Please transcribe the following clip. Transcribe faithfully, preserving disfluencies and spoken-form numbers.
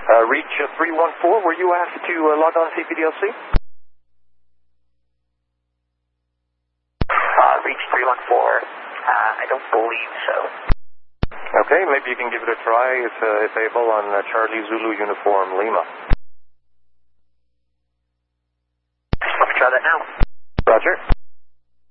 Uh, reach uh, three one four, were you asked to uh, log on C P D L C? Uh, reach three one four. Uh, I don't believe so. Okay, maybe you can give it a try if, uh, if able on uh, Charlie Zulu Uniform Lima.